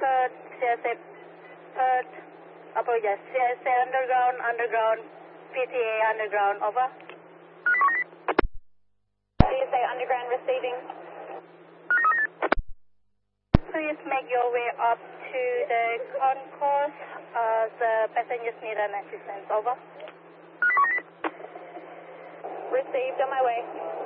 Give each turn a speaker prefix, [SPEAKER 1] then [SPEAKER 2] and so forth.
[SPEAKER 1] Perth, CSA Perth, apologize, CSA underground, PTA underground, over.
[SPEAKER 2] CSA underground receiving.
[SPEAKER 1] Please make your way up to the concourse. The passengers need an assistance, over.
[SPEAKER 2] Received, on my way.